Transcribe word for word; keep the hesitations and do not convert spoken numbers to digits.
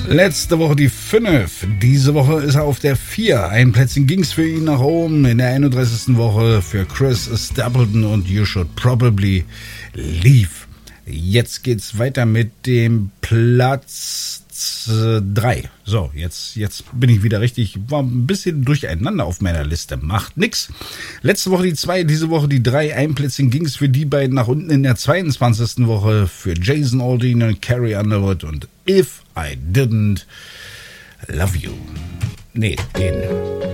Letzte Woche die fünf. Diese Woche ist er auf der vier. Ein Plätzchen ging's für ihn nach oben. In der einunddreißigsten Woche für Chris Stapleton und You Should Probably Leave. Jetzt geht's weiter mit dem Platz drei. So, jetzt, jetzt bin ich wieder richtig. War ein bisschen durcheinander auf meiner Liste. Macht nix. Letzte Woche die zwei, diese Woche die drei. Ein Plätzchen ging's für die beiden nach unten in der zweiundzwanzigsten Woche für Jason Aldean und Carrie Underwood und If I Didn't Love You. Nee, den.